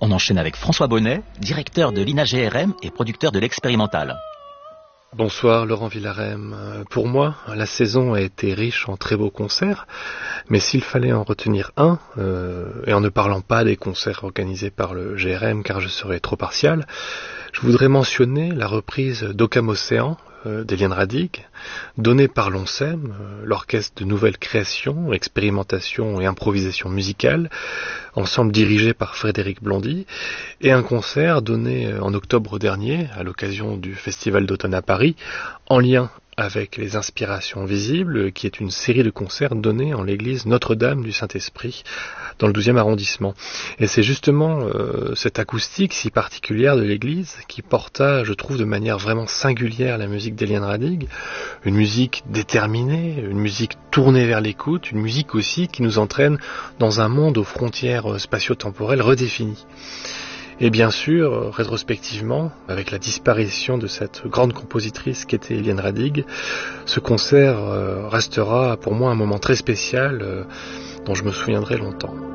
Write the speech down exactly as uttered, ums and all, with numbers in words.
On enchaîne avec François Bonnet, directeur de l'I N A G R M et producteur de l'Expérimental. Bonsoir Laurent Villarem. Pour moi, la saison a été riche en très beaux concerts, mais s'il fallait en retenir un, euh, et en ne parlant pas des concerts organisés par le G R M car je serais trop partial, je voudrais mentionner la reprise d'Occam Océan euh, d'Éliane Radig, donnée par l'ONSEM, euh, l'orchestre de nouvelles créations, expérimentation et improvisation musicale, ensemble dirigé par Frédéric Blondy, et un concert donné en octobre dernier, à l'occasion du Festival d'automne à Paris, en lien avec les Inspirations visibles, qui est une série de concerts donnés en l'église Notre-Dame du Saint-Esprit, dans le douzième arrondissement. Et c'est justement euh, cette acoustique si particulière de l'église qui porta, je trouve, de manière vraiment singulière la musique d'Éliane Radig, une musique déterminée, une musique tournée vers l'écoute, une musique aussi qui nous entraîne dans un monde aux frontières spatio-temporelles redéfinies. Et bien sûr, rétrospectivement, avec la disparition de cette grande compositrice qu'était Éliane Radig, ce concert restera pour moi un moment très spécial dont je me souviendrai longtemps.